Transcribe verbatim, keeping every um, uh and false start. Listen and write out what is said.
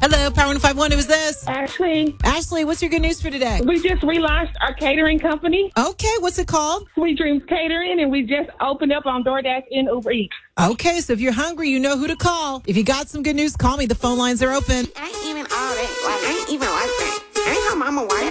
Hello, Power one oh five one. Who is this? Ashley, Ashley, what's your good news for today? we just relaunched our catering company, Okay, what's it called? Sweet Dreams Catering, and we just opened up on DoorDash and Uber Eats. Okay, so if you're hungry, you know who to call. If you got some good news, call me. The phone lines are open. I ain't even all that. Like, I ain't even like that. I ain't her mama wife.